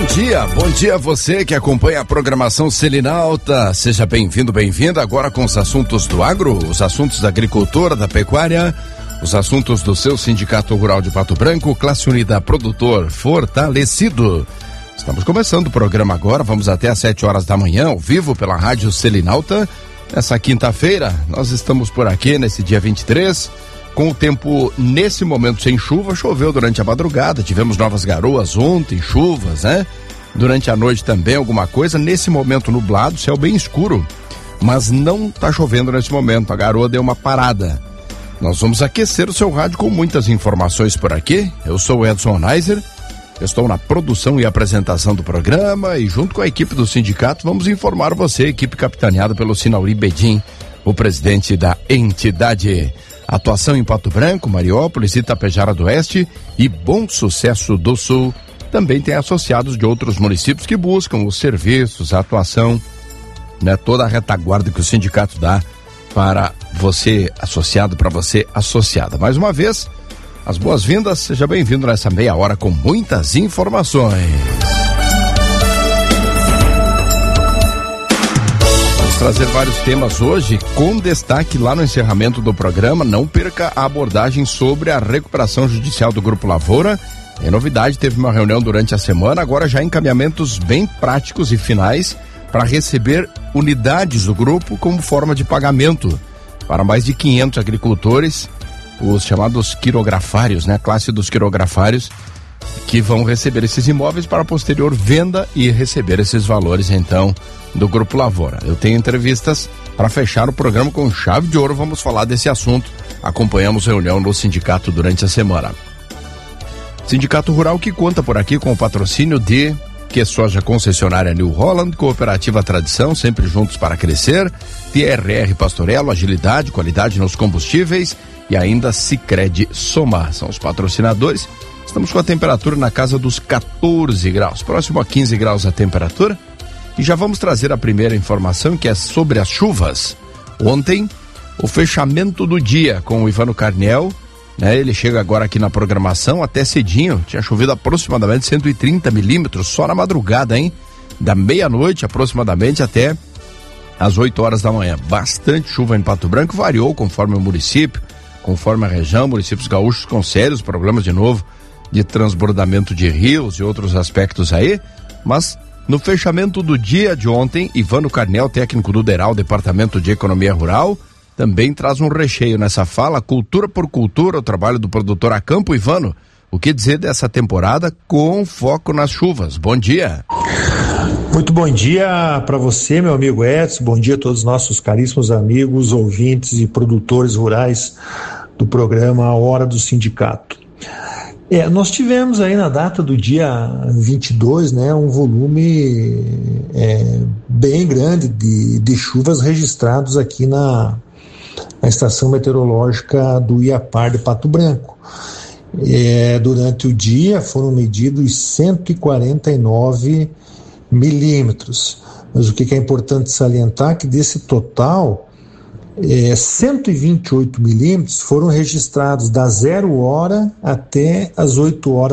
Bom dia a você que acompanha a programação Selinalta. Seja bem-vindo, bem-vinda agora com os assuntos do agro, os assuntos da agricultura, da pecuária, os assuntos do seu Sindicato Rural de Pato Branco, classe unida produtor fortalecido. Estamos começando o programa agora, vamos até às 7 horas da manhã, ao vivo pela Rádio Selinalta. Nessa quinta-feira, nós estamos por aqui nesse dia 23, com o tempo nesse momento sem chuva. Choveu durante a madrugada, tivemos novas garoas ontem, chuvas, né? Durante a noite também alguma coisa, nesse momento nublado, céu bem escuro, mas não tá chovendo nesse momento, a garoa deu uma parada. Nós vamos aquecer o seu rádio com muitas informações por aqui. Eu sou o Edson Neiser, estou na produção e apresentação do programa e junto com a equipe do sindicato vamos informar você, equipe capitaneada pelo Sinauri Bedin, o presidente da entidade. Atuação em Pato Branco, Mariópolis, Itapejara do Oeste e Bom Sucesso do Sul. Também tem associados de outros municípios que buscam os serviços, a atuação, né, toda a retaguarda que o sindicato dá para você associado, para você associada. Mais uma vez, as boas-vindas, seja bem-vindo nessa meia hora com muitas informações. Vamos trazer vários temas hoje, com destaque lá no encerramento do programa. Não perca a abordagem sobre a recuperação judicial do Grupo Lavoura. Em novidade, teve uma reunião durante a semana, agora já encaminhamentos bem práticos e finais para receber unidades do grupo como forma de pagamento para mais de 500 agricultores, os chamados quirografários, né? A classe dos quirografários, que vão receber esses imóveis para posterior venda e receber esses valores, então, do Grupo Lavoura. Eu tenho entrevistas para fechar o programa com chave de ouro, vamos falar desse assunto. Acompanhamos a reunião no sindicato durante a semana. Sindicato Rural que conta por aqui com o patrocínio de QSoja Concessionária New Holland, Cooperativa Tradição, sempre juntos para crescer, TRR Pastorello, agilidade, qualidade nos combustíveis e ainda Sicredi Somar, são os patrocinadores. Estamos com a temperatura na casa dos 14 graus, próximo a 15 graus a temperatura. E já vamos trazer a primeira informação, que é sobre as chuvas. Ontem, o fechamento do dia com o Ivano Carniel, né? Ele chega agora aqui na programação até cedinho, tinha chovido aproximadamente 130 milímetros só na madrugada, hein? Da meia-noite aproximadamente até às 8 horas da manhã. Bastante chuva em Pato Branco, variou conforme o município, conforme a região. Municípios gaúchos com sérios problemas de novo de transbordamento de rios e outros aspectos aí, mas no fechamento do dia de ontem, Ivano Carniel, técnico do DERAL, Departamento de Economia Rural, também traz um recheio nessa fala, cultura por cultura, o trabalho do produtor a campo. Ivano, o que dizer dessa temporada com foco nas chuvas? Bom dia. Muito bom dia para você, meu amigo Edson, bom dia a todos os nossos caríssimos amigos, ouvintes e produtores rurais do programa A Hora do Sindicato. Nós tivemos aí na data do dia 22, né, um volume bem grande de chuvas registrados aqui na estação meteorológica do Iapar de Pato Branco. Durante o dia foram medidos 149 milímetros, mas o que é importante salientar é que desse total 128 milímetros foram registrados da 0 hora até as 8 horas